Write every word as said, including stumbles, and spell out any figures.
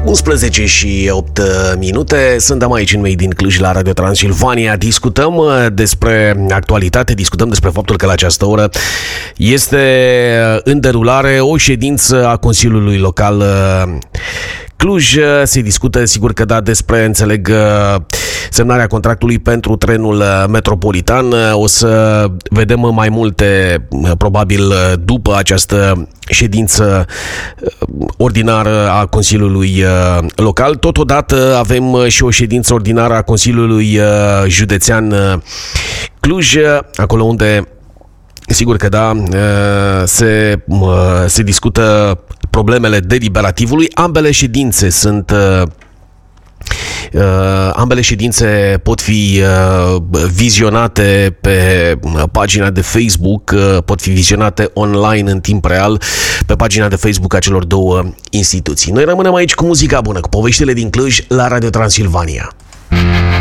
unsprezece și opt minute. Suntem aici în Made din Cluj la Radio Transilvania. Discutăm despre actualitate, discutăm despre faptul că la această oră este în derulare o ședință a Consiliului Local Cluj. Se discută, sigur că da, despre, înțeleg, semnarea contractului pentru trenul metropolitan. O să vedem mai multe, probabil, după această ședință ordinară a Consiliului Local. Totodată avem și o ședință ordinară a Consiliului Județean Cluj, acolo unde, sigur că da, se, se discută problemele deliberativului. Ambele ședințe sunt Uh, ambele ședințe pot fi uh, vizionate pe pagina de Facebook, uh, pot fi vizionate online în timp real pe pagina de Facebook a celor două instituții. Noi rămânem aici cu muzica bună, cu poveștile din Cluj la Radio Transilvania.